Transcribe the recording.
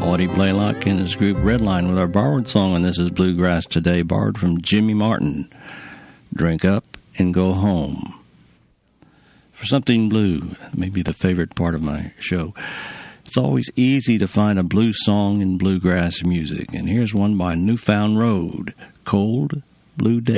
Eddie Blaylock and his group Redline with our borrowed song, and this is Bluegrass Today, borrowed from Jimmy Martin. Drink up and go home. For something blue, maybe the favorite part of my show. It's always easy to find a blues song in bluegrass music, and here's one by Newfound Road, Cold Blue Day.